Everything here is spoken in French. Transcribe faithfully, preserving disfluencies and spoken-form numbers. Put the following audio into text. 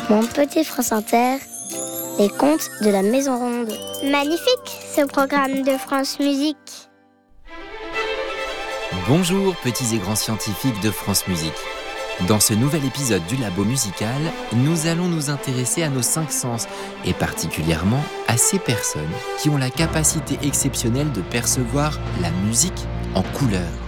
Mon petit France Inter, les contes de la Maison Ronde. Magnifique, ce programme de France Musique. Bonjour petits et grands scientifiques de France Musique. Dans ce nouvel épisode du Labo Musical, nous allons nous intéresser à nos cinq sens et particulièrement à ces personnes qui ont la capacité exceptionnelle de percevoir la musique en couleurs.